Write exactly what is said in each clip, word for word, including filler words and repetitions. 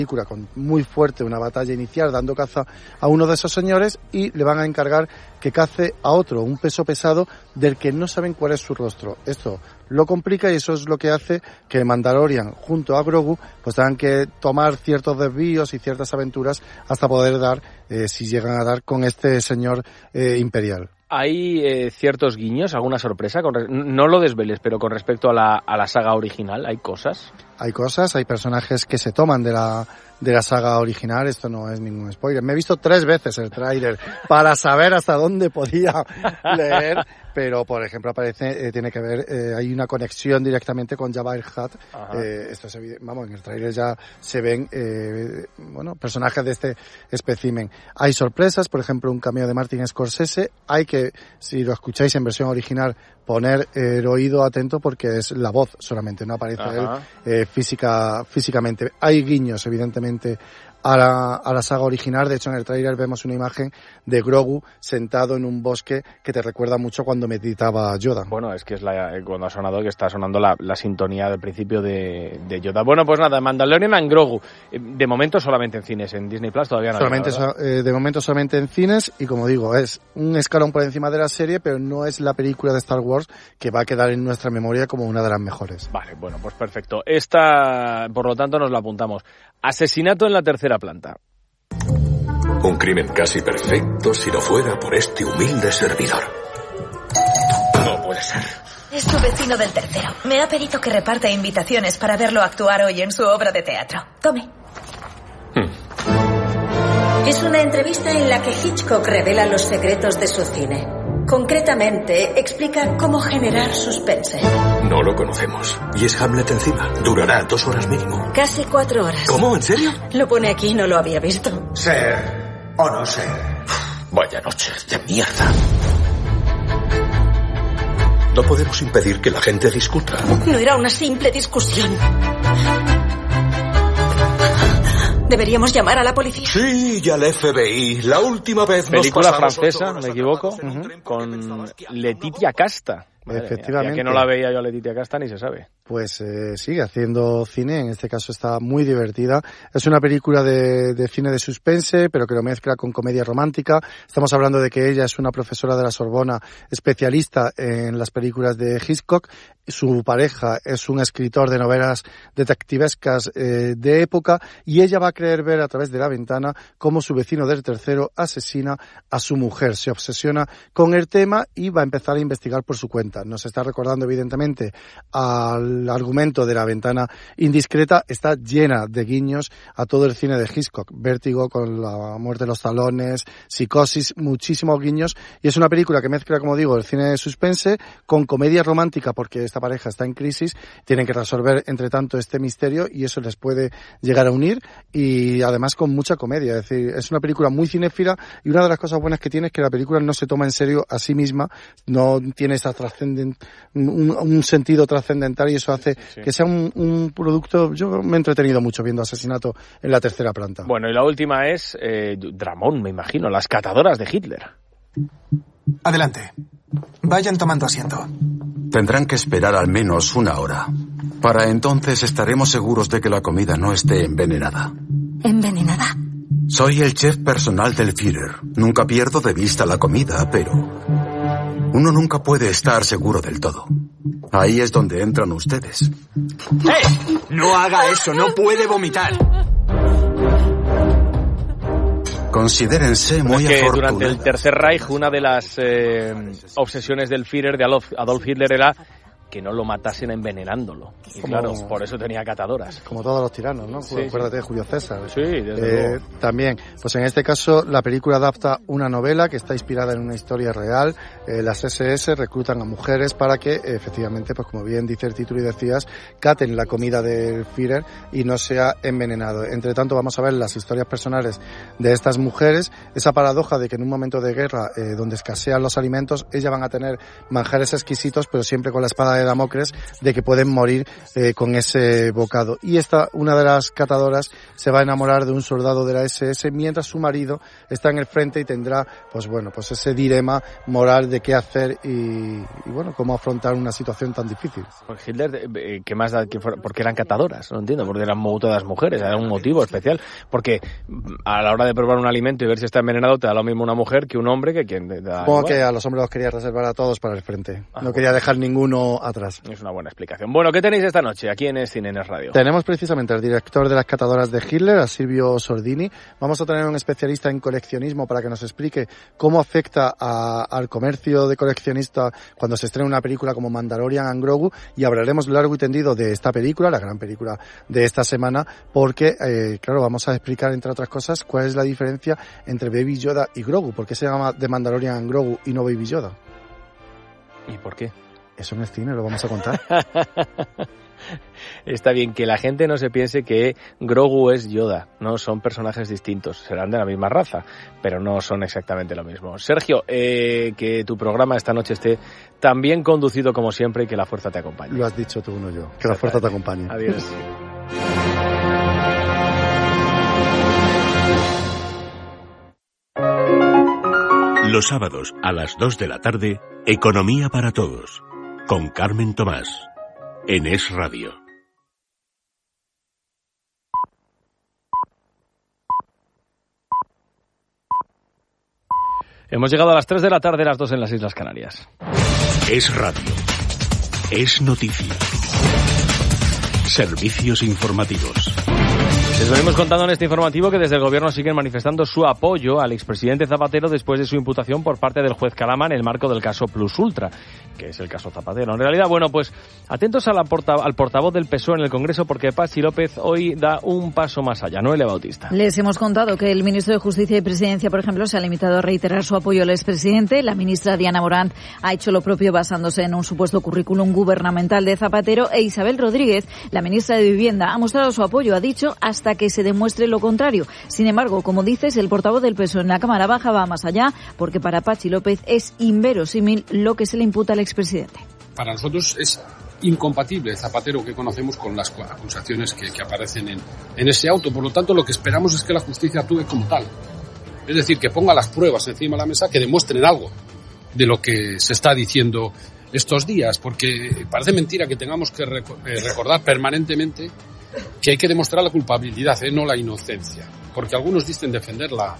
película con muy fuerte una batalla inicial dando caza a uno de esos señores y le van a encargar que cace a otro, un peso pesado del que no saben cuál es su rostro. Esto lo complica y eso es lo que hace que Mandalorian junto a Grogu pues tengan que tomar ciertos desvíos y ciertas aventuras hasta poder dar, eh, si llegan a dar, con este señor eh, imperial. ¿Hay eh, ciertos guiños, alguna sorpresa? Con re- no lo desveles, pero con respecto a la, a la saga original, ¿hay cosas? Hay cosas, hay personajes que se toman de la de la saga original, esto no es ningún spoiler. Me he visto tres veces el tráiler para saber hasta dónde podía leer, pero por ejemplo aparece, eh, tiene que ver, eh, hay una conexión directamente con Jabba el Hutt. Eh, esto es evidente, vamos, en el tráiler ya se ven, eh, bueno, personajes de este espécimen. Hay sorpresas, por ejemplo un cameo de Martin Scorsese. Hay que, si lo escucháis en versión original, poner eh, el oído atento porque es la voz solamente, no aparece él eh, física, físicamente. Hay guiños, evidentemente, a la, a la saga original. De hecho, en el tráiler vemos una imagen de Grogu sentado en un bosque que te recuerda mucho cuando meditaba Yoda. Bueno, es que es la, cuando ha sonado, que está sonando la, la sintonía del principio de, de Yoda. Bueno, pues nada, Mandalorian and Grogu. De momento solamente en cines, en Disney Plus todavía no. Solamente hay nada, so, eh, de momento solamente en cines y, como digo, es un escalón por encima de la serie, pero no es la película de Star Wars que va a quedar en nuestra memoria como una de las mejores. Vale, bueno, pues perfecto. Esta, por lo tanto, nos la apuntamos. Asesinato en la tercera planta. Un crimen casi perfecto si no fuera por este humilde servidor. No puede ser. Es tu vecino del tercero. Me ha pedido que reparta invitaciones para verlo actuar hoy en su obra de teatro. Tome. Hmm. Es una entrevista en la que Hitchcock revela los secretos de su cine. Concretamente, explica cómo generar suspense. No lo conocemos. Y es Hamlet encima. Durará dos horas mínimo. Casi cuatro horas. ¿Cómo? ¿En serio? Lo pone aquí, no lo había visto. Ser o no ser. Vaya noche de mierda. No podemos impedir que la gente discuta. No era una simple discusión. ¿Deberíamos llamar a la policía? Sí, y al F B I. La última vez nos Película pasamos francesa, me equivoco, uh-huh, con Letitia Casta. Madre Efectivamente. Mía, que no la veía yo a Letitia Casta ni se sabe. Pues eh, sigue haciendo cine, en este caso está muy divertida. Es una película de, de cine de suspense, pero que lo mezcla con comedia romántica. Estamos hablando de que ella es una profesora de la Sorbona especialista en las películas de Hitchcock. Su pareja es un escritor de novelas detectivescas eh, de época y ella va a creer ver a través de la ventana cómo su vecino del tercero asesina a su mujer. Se obsesiona con el tema y va a empezar a investigar por su cuenta. Nos está recordando evidentemente al argumento de La ventana indiscreta. Está llena de guiños a todo el cine de Hitchcock. Vértigo con La muerte de los talones, Psicosis, muchísimos guiños. Y es una película que mezcla, como digo, el cine de suspense con comedia romántica, porque esta pareja está en crisis, tienen que resolver entre tanto este misterio y eso les puede llegar a unir, y además con mucha comedia. Es decir, es una película muy cinéfila y una de las cosas buenas que tiene es que la película no se toma en serio a sí misma, no tiene esa trascendent, un, un sentido trascendental, y eso hace sí. que sea un, un producto. Yo me he entretenido mucho viendo Asesinato en la tercera planta. Bueno, y la última es eh, Dramón, me imagino, Las catadoras de Hitler. Adelante. Vayan tomando asiento. Tendrán que esperar al menos una hora. Para entonces estaremos seguros de que la comida no esté envenenada. ¿Envenenada? Soy el chef personal del Führer. Nunca pierdo de vista la comida, pero uno nunca puede estar seguro del todo. Ahí es donde entran ustedes. ¡Eh! No haga eso, no puede vomitar. Considérense muy es que afortunados. Durante el Tercer Reich, una de las eh, obsesiones del Führer, de Adolf, Adolf Hitler, era que no lo matasen envenenándolo. Y como, claro, por eso tenía catadoras. Como todos los tiranos, ¿no? Sí, Acuérdate sí. de Julio César. Sí, desde eh, luego. También, pues en este caso, la película adapta una novela que está inspirada en una historia real. Eh, las ese ese reclutan a mujeres para que, eh, efectivamente, pues como bien dice el título y decías, caten la comida del Führer y no sea envenenado. Entre tanto, vamos a ver las historias personales de estas mujeres, esa paradoja de que en un momento de guerra, eh, donde escasean los alimentos, ellas van a tener manjares exquisitos, pero siempre con la espada de de Damocles de que pueden morir eh, con ese bocado. Y esta, una de las catadoras, se va a enamorar de un soldado de la ese ese mientras su marido está en el frente y tendrá, pues bueno, pues ese dilema moral de qué hacer y, y bueno, cómo afrontar una situación tan difícil. Pues Hitler, ¿qué más da? Que fuera, porque eran catadoras, no entiendo, porque eran todas mujeres, era un motivo especial, porque a la hora de probar un alimento y ver si está envenenado te da lo mismo una mujer que un hombre que quien te da. Supongo que a los hombres los quería reservar a todos para el frente, ah, no quería dejar ninguno atrás. Es una buena explicación. Bueno, ¿qué tenéis esta noche aquí en Es Cine, en Es Radio? Tenemos precisamente al director de las catadoras de Hitler, a Silvio Sordini. Vamos a tener un especialista en coleccionismo para que nos explique cómo afecta a, al comercio de coleccionistas cuando se estrena una película como Mandalorian and Grogu, y hablaremos largo y tendido de esta película, la gran película de esta semana, porque, eh, claro, vamos a explicar, entre otras cosas, cuál es la diferencia entre Baby Yoda y Grogu. ¿Por qué se llama The Mandalorian and Grogu y no Baby Yoda? ¿Y por qué? Eso en el cine lo vamos a contar. Está bien que la gente no se piense que Grogu es Yoda, no, son personajes distintos, serán de la misma raza, pero no son exactamente lo mismo. Sergio, eh, que tu programa esta noche esté tan bien conducido como siempre y que la fuerza te acompañe. Lo has dicho tú, no yo, que la fuerza te acompañe. Adiós. Los sábados a las dos de la tarde, Economía para Todos, con Carmen Tomás, en Es Radio. Hemos llegado a las tres de la tarde, las dos en las Islas Canarias. Es Radio. Es noticia. Servicios informativos. Les venimos contando en este informativo que desde el gobierno siguen manifestando su apoyo al expresidente Zapatero después de su imputación por parte del juez Calama en el marco del caso Plus Ultra, que es el caso Zapatero. En realidad, bueno, pues atentos a la porta, al portavoz del P S O E en el Congreso, porque Patxi López hoy da un paso más allá. Noelia Bautista. Les hemos contado que el ministro de Justicia y Presidencia, por ejemplo, se ha limitado a reiterar su apoyo al expresidente. La ministra Diana Morant ha hecho lo propio basándose en un supuesto currículum gubernamental de Zapatero, e Isabel Rodríguez, la ministra de Vivienda, ha mostrado su apoyo, ha dicho, hasta que se demuestre lo contrario. Sin embargo, como dices, el portavoz del P S O E en la Cámara Baja va más allá, porque para Patxi López es inverosímil lo que se le imputa al expresidente. Para nosotros es incompatible el Zapatero que conocemos con las acusaciones que, que aparecen en, en ese auto. Por lo tanto, lo que esperamos es que la justicia actúe como tal. Es decir, que ponga las pruebas encima de la mesa que demuestren algo de lo que se está diciendo estos días, porque parece mentira que tengamos que recordar permanentemente que hay que demostrar la culpabilidad, ¿eh? No la inocencia, porque algunos dicen defender la,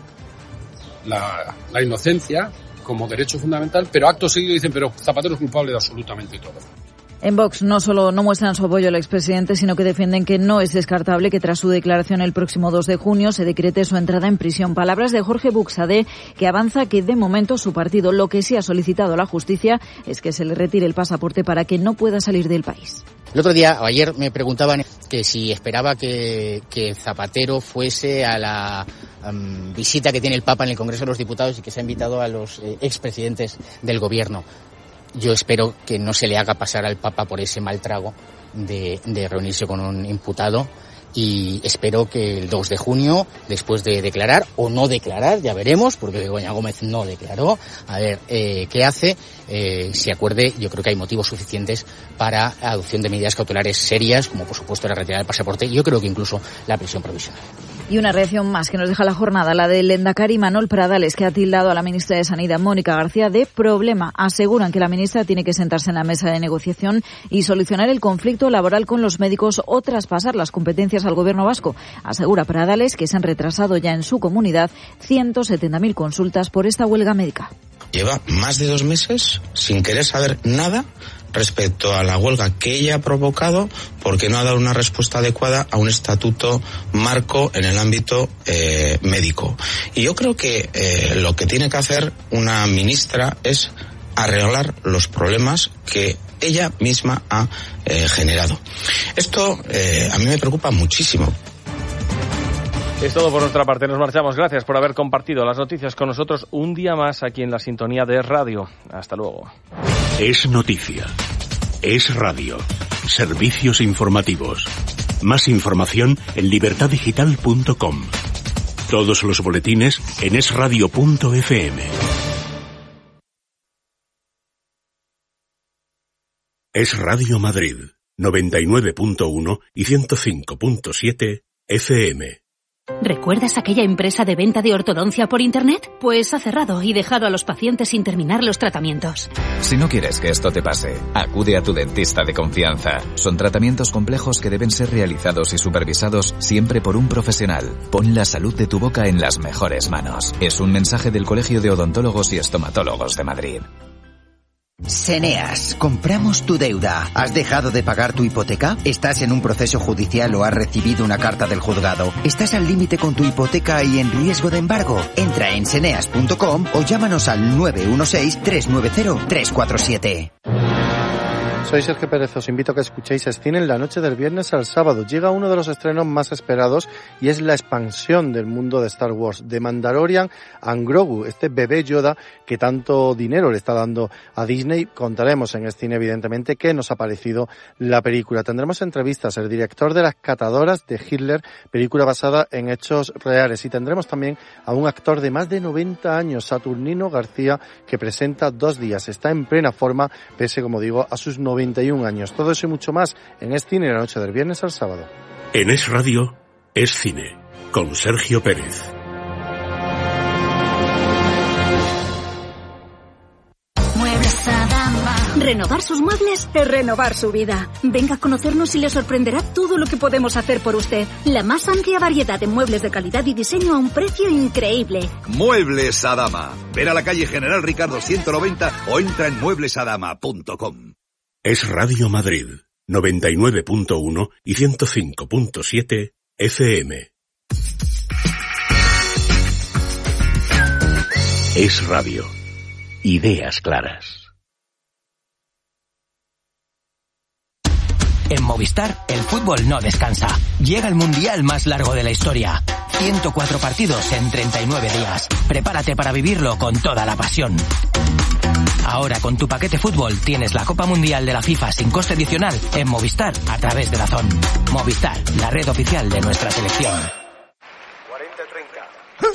la, la inocencia como derecho fundamental, pero acto seguido dicen, pero Zapatero es culpable de absolutamente todo. En Vox no solo no muestran su apoyo al expresidente, sino que defienden que no es descartable que tras su declaración el próximo dos de junio se decrete su entrada en prisión. Palabras de Jorge Buxadé, que avanza que de momento su partido lo que sí ha solicitado a la justicia es que se le retire el pasaporte para que no pueda salir del país. El otro día, o ayer, me preguntaban que si esperaba que, que Zapatero fuese a la um, visita que tiene el Papa en el Congreso de los Diputados y que se ha invitado a los eh, expresidentes del Gobierno. Yo espero que no se le haga pasar al Papa por ese mal trago de, de reunirse con un imputado, y espero que el dos de junio, después de declarar o no declarar, ya veremos, porque Begoña Gómez no declaró, a ver eh, qué hace, eh, se acuerde. Yo creo que hay motivos suficientes para la adopción de medidas cautelares serias, como por supuesto la retirada del pasaporte, y yo creo que incluso la prisión provisional. Y una reacción más que nos deja la jornada, la del lehendakari Manuel Pradales, que ha tildado a la ministra de Sanidad, Mónica García, de problema. Aseguran que la ministra tiene que sentarse en la mesa de negociación y solucionar el conflicto laboral con los médicos o traspasar las competencias al gobierno vasco. Asegura Pradales que se han retrasado ya en su comunidad ciento setenta mil consultas por esta huelga médica. Lleva más de dos meses sin querer saber nada respecto a la huelga que ella ha provocado, porque no ha dado una respuesta adecuada a un estatuto marco en el ámbito eh, médico. Y yo creo que eh, lo que tiene que hacer una ministra es arreglar los problemas que ella misma ha eh, generado. Esto eh, a mí me preocupa muchísimo. Es todo por nuestra parte, nos marchamos. Gracias por haber compartido las noticias con nosotros un día más aquí en la sintonía de Radio. Hasta luego. Es noticia. Es radio. Servicios informativos. Más información en libertad digital punto com. Todos los boletines en es radio punto efe eme. Es Radio Madrid, noventa y nueve punto uno y ciento cinco punto siete F M. ¿Recuerdas aquella empresa de venta de ortodoncia por Internet? Pues ha cerrado y dejado a los pacientes sin terminar los tratamientos. Si no quieres que esto te pase, acude a tu dentista de confianza. Son tratamientos complejos que deben ser realizados y supervisados siempre por un profesional. Pon la salud de tu boca en las mejores manos. Es un mensaje del Colegio de Odontólogos y Estomatólogos de Madrid. Seneas, compramos tu deuda. ¿Has dejado de pagar tu hipoteca? ¿Estás en un proceso judicial o has recibido una carta del juzgado? ¿Estás al límite con tu hipoteca y en riesgo de embargo? Entra en seneas punto com o llámanos al nueve uno seis, tres nueve cero, tres cuatro siete. Soy Sergio Pérez, os invito a que escuchéis Cine en la noche del viernes al sábado. Llega uno de los estrenos más esperados y es la expansión del mundo de Star Wars, de Mandalorian and Grogu, este bebé Yoda que tanto dinero le está dando a Disney. Contaremos en Cine, evidentemente, qué nos ha parecido la película. Tendremos entrevistas, el director de Las Catadoras de Hitler, película basada en hechos reales, y tendremos también a un actor de más de noventa años, Saturnino García, que presenta Dos días. Está en plena forma, pese, como digo, a sus noventa y un años. Todo eso y mucho más en Es Cine, la noche del viernes al sábado. En Es Radio, Es Cine, con Sergio Pérez. Muebles Adama. Renovar sus muebles es renovar su vida. Venga a conocernos y le sorprenderá todo lo que podemos hacer por usted. La más amplia variedad de muebles de calidad y diseño a un precio increíble. Muebles Adama. Ven a la calle General Ricardo ciento noventa o entra en muebles adama punto com. Es Radio Madrid, noventa y nueve punto uno y ciento cinco punto siete F M. Es Radio. Ideas claras. En Movistar, el fútbol no descansa. Llega el mundial más largo de la historia. ciento cuatro partidos en treinta y nueve días. Prepárate para vivirlo con toda la pasión. Ahora con tu paquete fútbol tienes la Copa Mundial de la FIFA sin coste adicional en Movistar a través de DAZN. Movistar, la red oficial de nuestra selección. cuarenta treinta.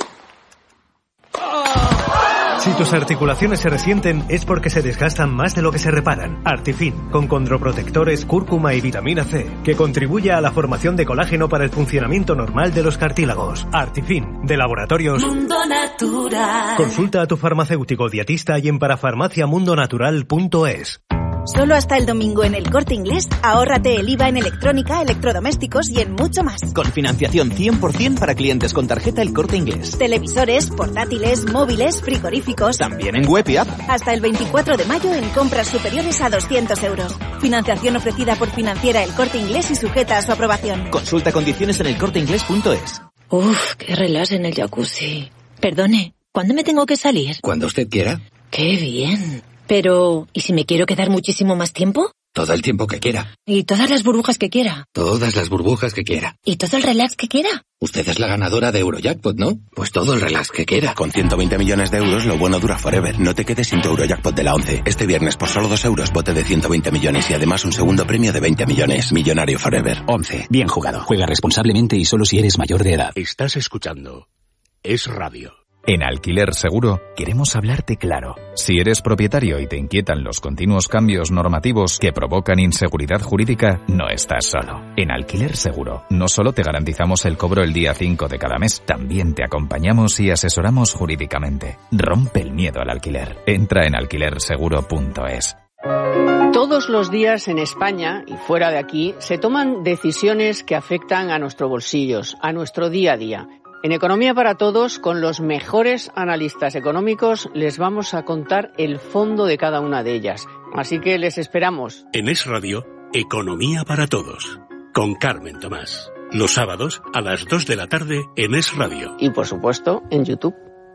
Si tus articulaciones se resienten es porque se desgastan más de lo que se reparan. Artifin, con condroprotectores, cúrcuma y vitamina C, que contribuye a la formación de colágeno para el funcionamiento normal de los cartílagos. Artifin, de Laboratorios Mundo Natural. Consulta a tu farmacéutico dietista y en parafarmacia mundo natural punto es. Solo hasta el domingo en El Corte Inglés, ahórrate el I V A en electrónica, electrodomésticos y en mucho más. Con financiación cien por ciento para clientes con tarjeta El Corte Inglés. Televisores, portátiles, móviles, frigoríficos. También en web y app. Hasta el veinticuatro de mayo en compras superiores a doscientos euros. Financiación ofrecida por Financiera El Corte Inglés y sujeta a su aprobación. Consulta condiciones en el corte inglés punto es. Uf, qué relax en el jacuzzi. Perdone, ¿cuándo me tengo que salir? Cuando usted quiera. Qué bien. Pero, ¿y si me quiero quedar muchísimo más tiempo? Todo el tiempo que quiera. ¿Y todas las burbujas que quiera? Todas las burbujas que quiera. ¿Y todo el relax que quiera? Usted es la ganadora de Eurojackpot, ¿no? Pues todo el relax que quiera. Con ciento veinte millones de euros, lo bueno dura forever. No te quedes sin tu Eurojackpot de la once. Este viernes, por solo dos euros, bote de ciento veinte millones y además un segundo premio de veinte millones. Millonario forever. once. Bien jugado. Juega responsablemente y solo si eres mayor de edad. Estás escuchando Es Radio. En Alquiler Seguro queremos hablarte claro. Si eres propietario y te inquietan los continuos cambios normativos que provocan inseguridad jurídica, no estás solo. En Alquiler Seguro no solo te garantizamos el cobro el día cinco de cada mes, también te acompañamos y asesoramos jurídicamente. Rompe el miedo al alquiler. Entra en alquiler seguro punto es. Todos los días en España y fuera de aquí se toman decisiones que afectan a nuestros bolsillos, a nuestro día a día. En Economía para Todos, con los mejores analistas económicos, les vamos a contar el fondo de cada una de ellas. Así que les esperamos. En Es Radio, Economía para Todos, con Carmen Tomás. Los sábados a las dos de la tarde en Es Radio. Y por supuesto, en YouTube.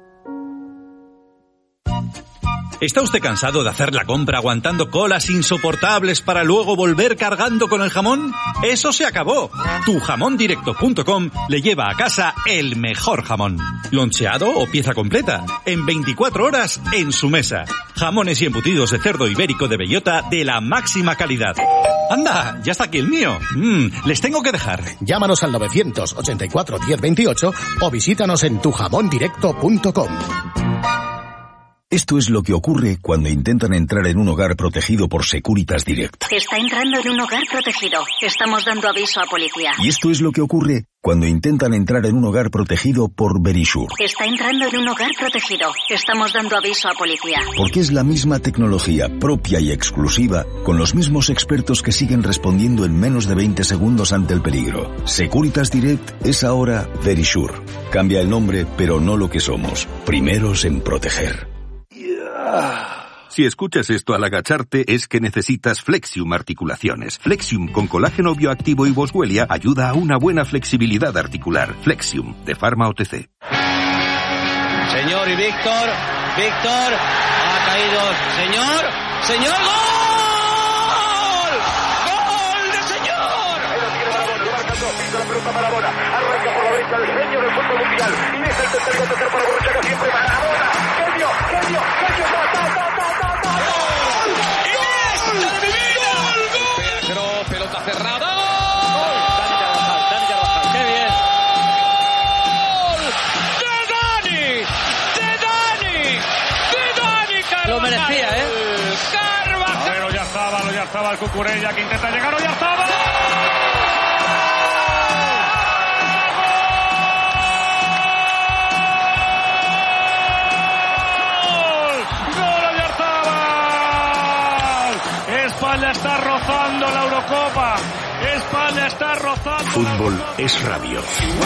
¿Está usted cansado de hacer la compra aguantando colas insoportables para luego volver cargando con el jamón? ¡Eso se acabó! tu jamón directo punto com le lleva a casa el mejor jamón. Loncheado o pieza completa, en veinticuatro horas en su mesa. Jamones y embutidos de cerdo ibérico de bellota de la máxima calidad. ¡Anda! ¡Ya está aquí el mío! Mm, les tengo que dejar. Llámanos al novecientos ochenta y cuatro diez veintiocho o visítanos en tu jamón directo punto com. Esto es lo que ocurre cuando intentan entrar en un hogar protegido por Securitas Direct. Está entrando en un hogar protegido. Estamos dando aviso a policía. Y esto es lo que ocurre cuando intentan entrar en un hogar protegido por Verisure. Está entrando en un hogar protegido. Estamos dando aviso a policía. Porque es la misma tecnología propia y exclusiva, con los mismos expertos que siguen respondiendo en menos de veinte segundos ante el peligro. Securitas Direct es ahora Verisure. Cambia el nombre, pero no lo que somos. Primeros en proteger. Si escuchas esto al agacharte es que necesitas Flexium Articulaciones. Flexium con colágeno bioactivo y boswellia ayuda a una buena flexibilidad articular. Flexium, de Pharma O T C. Señor y Víctor, Víctor, ha caído, señor, señor, ¡gol! ¡Gol de señor! Ahí lo tiene Maradona, lo marcando, pisa la pelota Maradona, arranca por la derecha el genio del fútbol mundial, y es el tercer gol tercer para Borruchaga, siempre Maradona, genio, genio, genio, ta, ta, ta, ta, ta, ta, ¡gol! ¡Iniesta de mi vida! ¡Gol! Pelota cerrada. Lo merecía, ¿eh? Carvajal. Pero ya estaba, ya estaba el Cucurella que intenta llegar, ya estaba. ¡Gol! ¡Gol, ya estaba! España está rozando la Eurocopa. España está rozando. Fútbol es radio.